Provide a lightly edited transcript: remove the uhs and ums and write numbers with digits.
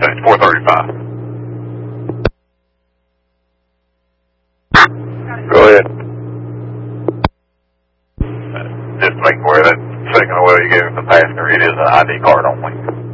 It's 435. Go ahead. Just make aware that second oil you gave him the passenger, it is an ID card only.